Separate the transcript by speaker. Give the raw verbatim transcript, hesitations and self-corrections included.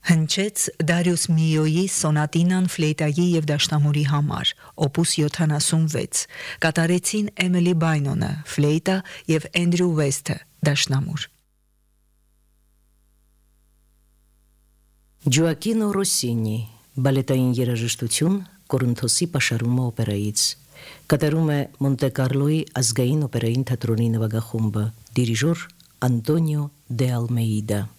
Speaker 1: Հնչեց Դարիուս Միոյի սոնատինան ֆլեյտայի և դաշնամուրի համար, օպուս յոթանասունվեց, կատարեցին Էմիլի Բայնոնը, ֆլեյտա և Էնդրյու Վեսթը, դաշնամուր։
Speaker 2: Ջոակինո Ռոսինի, բալետային երաժշտություն Կորինթոսի պաշարումը օպերայից, կատարում է Մոնտե Կարլոյի ազգային օպերային թատրոնի նվագախումբը, դիրիժոր Անտոնիո դե Ալմեիդա։